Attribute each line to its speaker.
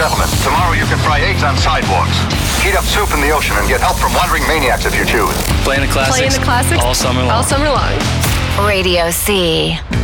Speaker 1: gentlemen, tomorrow you can fry eggs on sidewalks, heat up soup in the ocean, and get help from wandering maniacs if you choose.
Speaker 2: Playing the classics.
Speaker 3: All summer long.
Speaker 2: Radio C.